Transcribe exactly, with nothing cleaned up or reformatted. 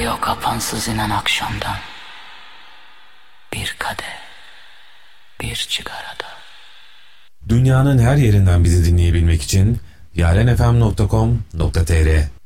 o kapansız inen akşamdan bir kadeh, bir çıkarada. Dünyanın her yerinden bizi dinleyebilmek için yarenfm nokta com nokta tr